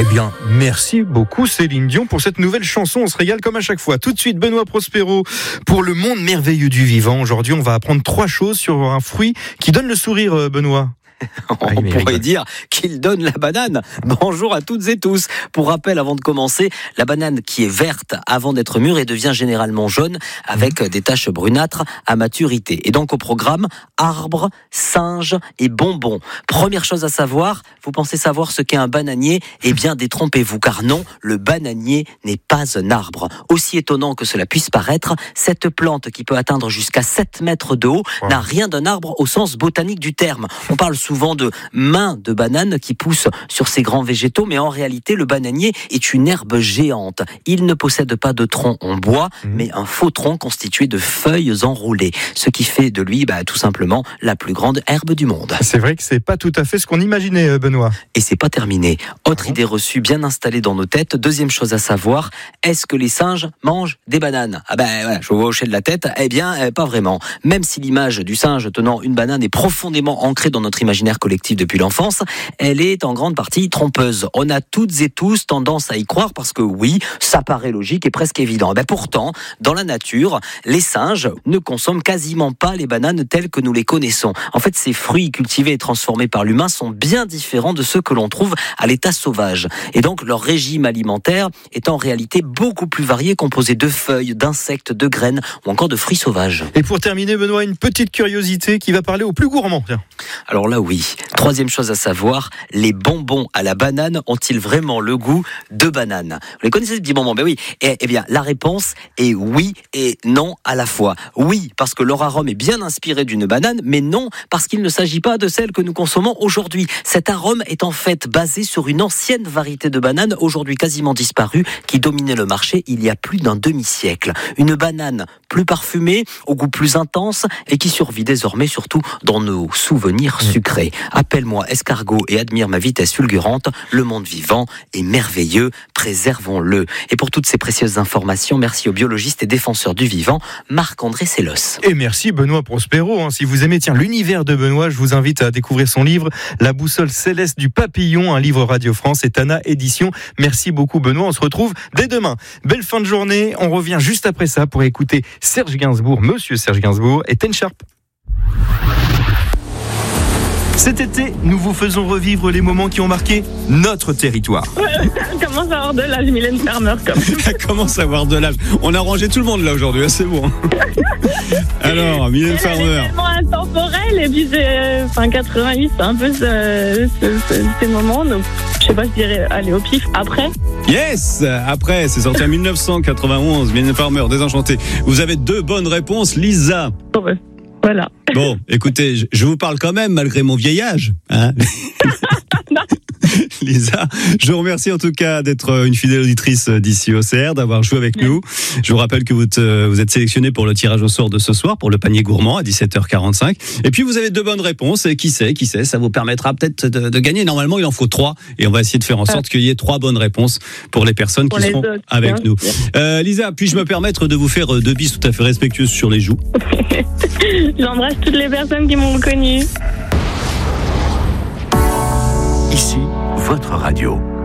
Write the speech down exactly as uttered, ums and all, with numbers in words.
bien, merci beaucoup Céline Dion pour cette nouvelle chanson. On se régale comme à chaque fois. Tout de suite, Benoît Prospero pour le monde merveilleux du vivant. Aujourd'hui, on va apprendre trois choses sur un fruit qui donne le sourire, Benoît. On ah, pourrait dire qu'il donne la banane. Bonjour à toutes et tous. Pour rappel, avant de commencer, la banane qui est verte avant d'être mûre et devient généralement jaune avec des taches brunâtres à maturité. Et donc au programme, arbre, singe et bonbons. Première chose à savoir, vous pensez savoir ce qu'est un bananier ? Eh bien, détrompez-vous, car non, le bananier n'est pas un arbre. Aussi étonnant que cela puisse paraître, cette plante qui peut atteindre jusqu'à sept mètres de haut wow. n'a rien d'un arbre au sens botanique du terme. On parle souvent de mains de banane qui poussent sur ces grands végétaux, mais en réalité, le bananier est une herbe géante. Il ne possède pas de tronc en bois, mmh. mais un faux tronc constitué de feuilles enroulées, ce qui fait de lui bah, tout simplement la plus grande herbe du monde. C'est vrai que c'est pas tout à fait ce qu'on imaginait, Benoît. Et c'est pas terminé. Autre mmh. idée reçue bien installée dans nos têtes. Deuxième chose à savoir, est-ce que les singes mangent des bananes ? Ah ben voilà, je vous vois hocher de la tête. Eh bien, euh, pas vraiment. Même si l'image du singe tenant une banane est profondément ancrée dans notre imaginaire collectif depuis l'enfance, elle est en grande partie trompeuse. On a toutes et tous tendance à y croire parce que oui, ça paraît logique et presque évident. Ben pourtant, dans la nature, les singes ne consomment quasiment pas les bananes telles que nous les connaissons. En fait, ces fruits cultivés et transformés par l'humain sont bien différents de ceux que l'on trouve à l'état sauvage. Et donc, leur régime alimentaire est en réalité beaucoup plus varié, composé de feuilles, d'insectes, de graines ou encore de fruits sauvages. Et pour terminer, Benoît, une petite curiosité qui va parler aux plus gourmands. Tiens. Alors là, oui. Troisième chose à savoir, les bonbons à la banane ont-ils vraiment le goût de banane ? Vous les connaissez ces petits bonbons ? Ben oui. Eh, eh bien, la réponse est oui et non à la fois. Oui, parce que leur arôme est bien inspiré d'une banane, mais non, parce qu'il ne s'agit pas de celle que nous consommons aujourd'hui. Cet arôme est en fait basé sur une ancienne variété de banane, aujourd'hui quasiment disparue, qui dominait le marché il y a plus d'un demi-siècle. Une banane plus parfumée, au goût plus intense, et qui survit désormais surtout dans nos souvenirs sucrés. Appelle-moi escargot et admire ma vitesse fulgurante. Le monde vivant est merveilleux, préservons-le. Et pour toutes ces précieuses informations, merci au biologiste et défenseur du vivant, Marc-André Sellos. Et merci Benoît Prospero. Hein. Si vous aimez tiens, l'univers de Benoît, je vous invite à découvrir son livre La boussole céleste du papillon, un livre Radio France et Tana Édition. Merci beaucoup Benoît, on se retrouve dès demain. Belle fin de journée, on revient juste après ça pour écouter Serge Gainsbourg, Monsieur Serge Gainsbourg et Ten Sharp. Cet été, nous vous faisons revivre les moments qui ont marqué notre territoire. Commence à avoir de l'âge, Mylène Farmer. Elle commence à avoir de l'âge. On a rangé tout le monde là aujourd'hui, c'est bon. Alors, Mylène Farmer. C'est tellement intemporel et puis c'est, enfin, quatre-vingt-huit, c'est un peu ce, ce, ce, ces moments. Donc, je sais pas, je dirais aller au pif. Après. Yes, après, c'est sorti en dix-neuf cent quatre-vingt-onze. Mylène Farmer, Désenchantée. Vous avez deux bonnes réponses, Lisa. Oh ouais. Voilà. Bon, écoutez, je vous parle quand même malgré mon vieil âge. Hein Lisa, je vous remercie en tout cas d'être une fidèle auditrice d'ici O C R, d'avoir joué avec nous. Je vous rappelle que vous, te, vous êtes sélectionné pour le tirage au sort de ce soir, pour le panier gourmand à dix-sept heures quarante-cinq. Et puis vous avez deux bonnes réponses, et qui sait, qui sait, ça vous permettra peut-être de, de gagner. Normalement, il en faut trois, et on va essayer de faire en sorte qu'il y ait trois bonnes réponses pour les personnes pour qui les seront autres, avec hein. nous. Euh, Lisa, puis-je me permettre de vous faire deux bises tout à fait respectueuses sur les joues? J'embrasse toutes les personnes qui m'ont connue. Ici, votre radio.